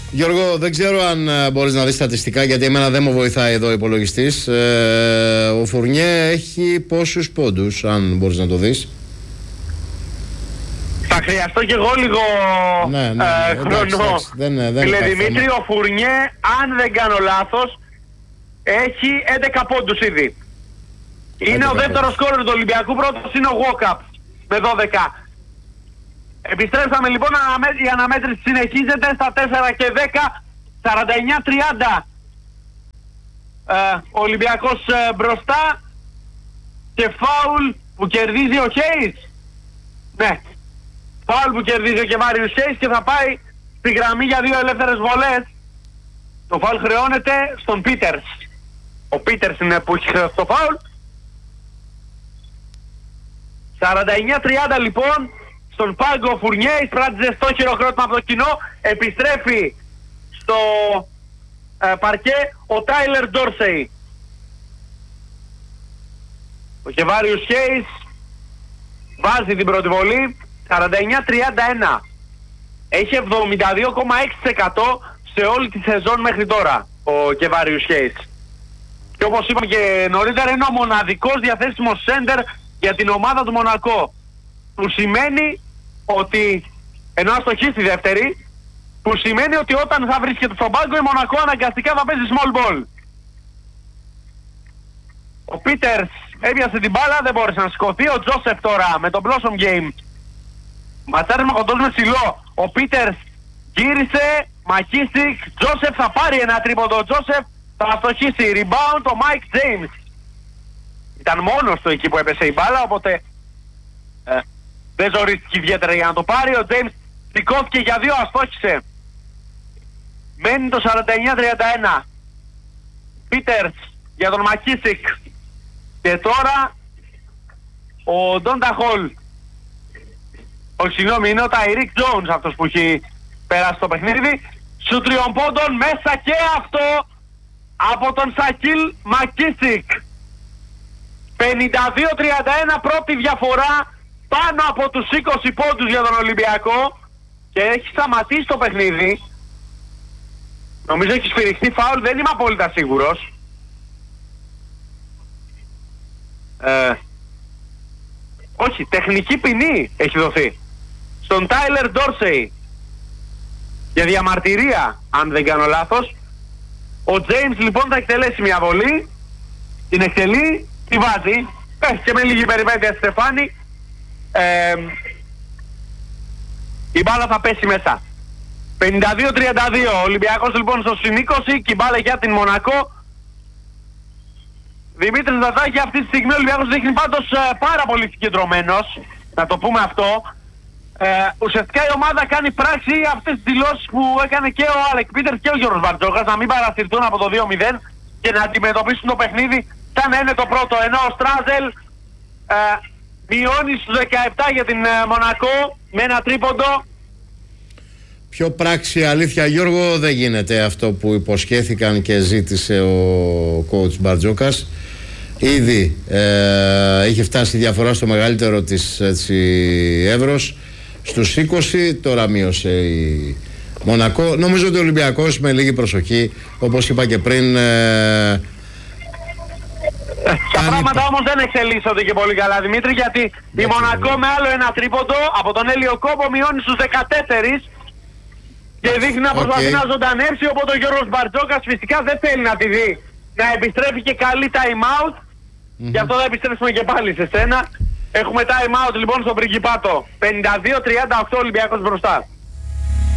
Γιώργο, δεν ξέρω αν μπορείς να δεις στατιστικά, γιατί εμένα δεν μου βοηθάει εδώ ο υπολογιστής. Ο Φουρνιέ έχει πόσους πόντους, αν μπορείς να το δεις? Θα χρειαστώ και εγώ λίγο χρόνο. Φίλε Δημήτρη, ο Φουρνιέ, αν δεν κάνω λάθος, έχει 11 πόντους ήδη. Είναι ο δεύτερος σκόρερ του Ολυμπιακού, πρώτος είναι ο Walkup με 12. Επιστρέψαμε λοιπόν, η αναμέτρηση συνεχίζεται στα 4 και 10, 49-30. Ο Ολυμπιακός μπροστά και φάουλ που κερδίζει ο Χέις. Ναι, φάουλ που κερδίζει ο Κεβάριους Χέις και θα πάει στη γραμμή για 2 ελεύθερες βολές. Το φάουλ χρεώνεται στον Πίτερς. Ο Πίτερς είναι που έχει χρεώσει το φάουλ. 49-30 λοιπόν. Στον πάγκο Φουρνιέ, εισπράττιζε στο χειροκρότημα από το κοινό. Επιστρέφει στο παρκέ ο Τάιλερ Ντόρσεϊ. Ο Κεβάριους Χέις βάζει την πρώτη βολή. 49-31. Έχει 72,6% σε όλη τη σεζόν μέχρι τώρα ο Κεβάριους Χέις. Και όπως είπαμε και νωρίτερα, είναι ο μοναδικός διαθέσιμος σέντερ για την ομάδα του Μονακό. Που σημαίνει ότι, ενώ αστοχεί στη δεύτερη, που σημαίνει ότι όταν θα βρίσκεται στον πάγκο η Μονακό αναγκαστικά θα παίζει small ball. Ο Πίτερς έπιασε την μπάλα, δεν μπόρεσε να σηκωθεί. Ο Τζόσεφ τώρα με το Blossom Game ματσάρισμα κοντός με ψηλό. Ο Πίτερς γύρισε, Μακίστικ, Τζόσεφ θα πάρει ένα τρίποντο. Ο Τζόσεφ θα αστοχίσει. Rebound ο Μάικ Τζέιμς. Ήταν μόνος του εκεί που έπεσε η μπάλα, οπότε δεν ζορίστηκε ιδιαίτερα για να το πάρει. Ο Τζέιμς σηκώθηκε για 2, αστόχησε. Μένει το 49-31. Πίτερς για τον Μακίσικ. Και τώρα ο Ντόντα Χολ. Όχι, συγγνώμη, είναι ο Ταϊρίκ Τζόουνς αυτός που έχει περάσει το παιχνίδι. Σου τριών πόντων μέσα και αυτό από τον Σακίλ Μακίσικ. 52-31, πρώτη διαφορά πάνω από τους 20 πόντους για τον Ολυμπιακό και έχει σταματήσει το παιχνίδι. Νομίζω έχει σφυριχτεί φάουλ, δεν είμαι απόλυτα σίγουρος. Όχι, τεχνική ποινή έχει δοθεί στον Τάιλερ Ντόρσεϊ για διαμαρτυρία, αν δεν κάνω λάθος. Ο Τζέιμς λοιπόν θα εκτελέσει μια βολή, την εκτελεί, τη βάζει, και με λίγη περιπέτεια Στεφάνη η μπάλα θα πέσει μέσα. 52-32, ο Ολυμπιακός λοιπόν στο συν 20 και η μπάλα για την Μονακό. Δημήτρης Δατάκη, αυτή τη στιγμή ο Ολυμπιακός δείχνει πάντως πάρα πολύ συγκεντρωμένος, να το πούμε αυτό. Ουσιαστικά η ομάδα κάνει πράξη αυτές τις δηλώσεις που έκανε και ο Άλεκ Πίτερς και ο Γιώργος Μπαρτζόκας, να μην παρασυρθούν από το 2-0 και να αντιμετωπίσουν το παιχνίδι σαν να είναι το πρώτο, ενώ ο Στράζελ μειώνει στους 17 για την Μονακό με ένα τρίποντο. Πιο πράξη αλήθεια, Γιώργο, δεν γίνεται αυτό που υποσχέθηκαν και ζήτησε ο coach Μπαρτζόκας. Ήδη είχε φτάσει η διαφορά στο μεγαλύτερο της εύρος στους 20, τώρα μείωσε η Μονακό. Νομίζω ότι ο Ολυμπιακός με λίγη προσοχή, όπως είπα και πριν, τα πράγματα όμως δεν εξελίσσονται και πολύ καλά, Δημήτρη, γιατί η Μονακό με άλλο ένα τρίποντο από τον Έλιο Κόμπο μειώνει στους 14 και δείχνει να προσπαθεί να ζωντανεύσει, οπότε ο Γιώργος Μπαρτζόκας φυσικά δεν θέλει να τη δει να επιστρέφει και καλή time out. Γι' αυτό θα επιστρέψουμε και πάλι σε σένα. Έχουμε time out λοιπόν στον Πριγκιπάτο. 52-38 Ολυμπιακός μπροστά.